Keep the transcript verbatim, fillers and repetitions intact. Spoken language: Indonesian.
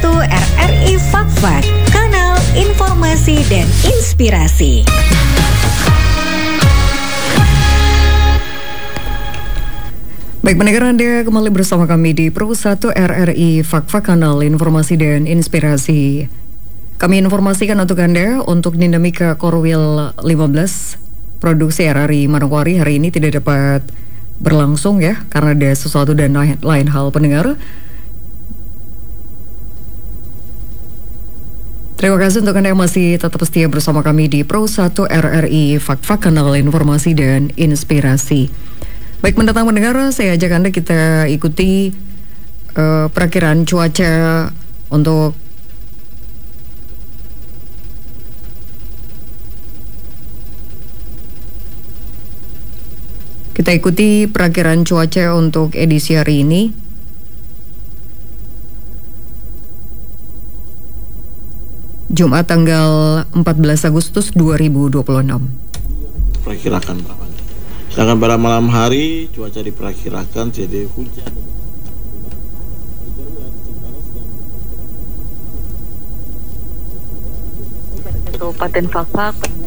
satu R R I Fakfak, kanal informasi dan inspirasi. Baik pendengar, Anda kembali bersama kami di Pro satu R R I Fakfak, kanal informasi dan inspirasi. Kami informasikan untuk Anda untuk Dinamika Korwil lima belas produksi R R I Manokwari hari ini tidak dapat berlangsung ya, karena ada sesuatu dan lain, lain hal pendengar. Terima kasih untuk Anda yang masih tetap setia bersama kami di Pro satu R R I Fakfak, kanal informasi dan inspirasi. Baik mendatang pendengar, saya ajak Anda kita ikuti uh, perakiraan cuaca untuk kita ikuti perakiraan cuaca untuk edisi hari ini. Jumat tanggal empat belas Agustus dua ribu dua puluh enam. Perkirakan berapa? Sedangkan pada malam hari cuaca diperkirakan jadi hujan. Kabupaten Fakfak